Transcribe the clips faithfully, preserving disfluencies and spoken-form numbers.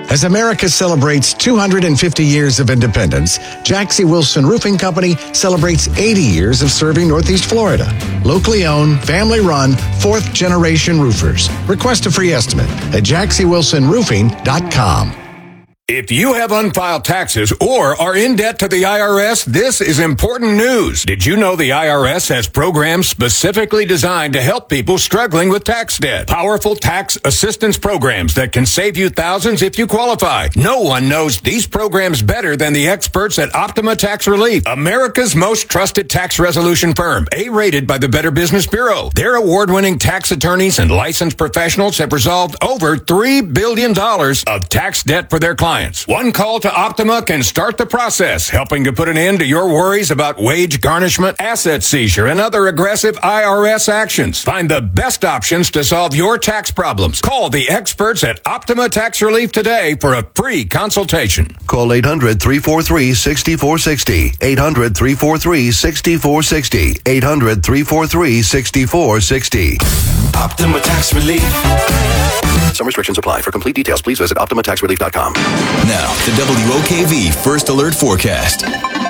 As America celebrates two hundred fifty years of independence, Jaxie Wilson Roofing Company celebrates eighty years of serving Northeast Florida. Locally owned, family-run, fourth-generation roofers. Request a free estimate at jaxie wilson roofing dot com. If you have unfiled taxes or are in debt to the I R S, this is important news. Did you know the I R S has programs specifically designed to help people struggling with tax debt? Powerful tax assistance programs that can save you thousands if you qualify. No one knows these programs better than the experts at Optima Tax Relief, America's most trusted tax resolution firm, A-rated by the Better Business Bureau. Their award-winning tax attorneys and licensed professionals have resolved over three billion dollars of tax debt for their clients. One call to Optima can start the process, helping to put an end to your worries about wage garnishment, asset seizure, and other aggressive I R S actions. Find the best options to solve your tax problems. Call the experts at Optima Tax Relief today for a free consultation. Call eight hundred, three four three, six four six zero. eight hundred, three four three, six four six zero. eight hundred, three four three, six four six zero. Optima Tax Relief. Some restrictions apply. For complete details, please visit optima tax relief dot com. Now, the W O K V First Alert Forecast.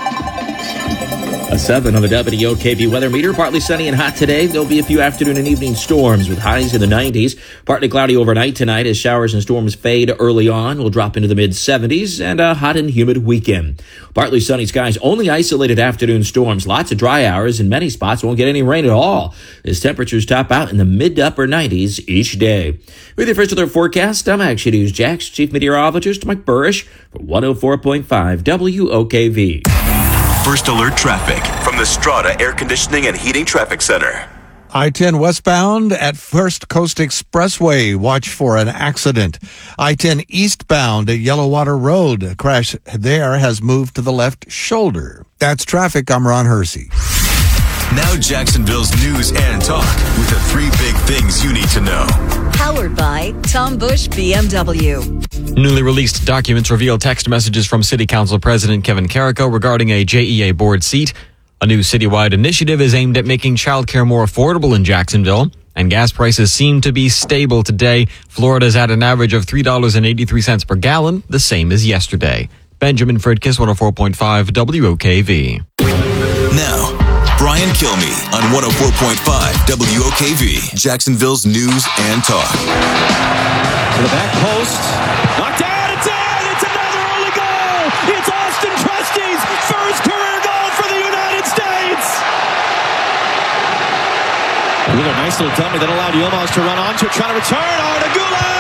A seven on the W O K V weather meter. Partly sunny and hot today. There'll be a few afternoon and evening storms with highs in the nineties. Partly cloudy overnight tonight as showers and storms fade early on. We'll drop into the mid seventies and a hot and humid weekend. Partly sunny skies, only isolated afternoon storms. Lots of dry hours in many spots. Won't get any rain at all as temperatures top out in the mid to upper nineties each day. With your First Alert Forecast, I'm Action News Jax Chief Meteorologist Mike Burrish for one oh four point five W O K V. First Alert Traffic from the Strata Air Conditioning and Heating Traffic Center. I ten westbound at First Coast Expressway. Watch for an accident. I ten eastbound at Yellowwater Road. A crash there has moved to the left shoulder. That's traffic. I'm Ron Hersey. Now Jacksonville's news and talk with the three big things you need to know. Powered by Tom Bush B M W. Newly released documents reveal text messages from City Council President Kevin Carrico regarding a J E A board seat. A new citywide initiative is aimed at making childcare more affordable in Jacksonville. And gas prices seem to be stable today. Florida's at an average of three dollars and eighty-three cents per gallon, the same as yesterday. Benjamin Fridkiss, one oh four point five W O K V. Now, Brian Kilmeade on one oh four point five W O K V, Jacksonville's news and talk. To the back post. Knocked out. It's in. It's another early goal. It's Austin Trusty's first career goal for the United States. Wheeler, nice little dummy that allowed Yilmaz to run onto it, trying to return. Artagula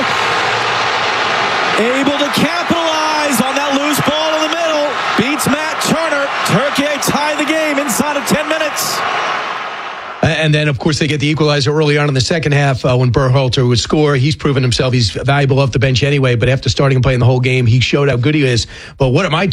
able to capitalize on that loose ball in the middle. Beats Matt Turner. Turkey tied the game inside of ten minutes. And then, of course, they get the equalizer early on in the second half uh, when Berhalter would score. He's proven himself. He's valuable off the bench anyway, but after starting and playing the whole game, he showed how good he is. But what am I